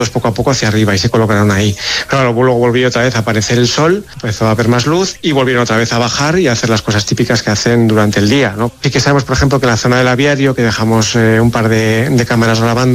pues poco a poco hacia arriba y se colocaron ahí. Claro, luego volvió otra vez a aparecer el sol, empezó a haber más luz y volvieron otra vez a bajar y a hacer las cosas típicas que hacen durante el día, ¿no? Sí que sabemos, por ejemplo, que en la zona del aviario, que dejamos un par de cámaras grabando,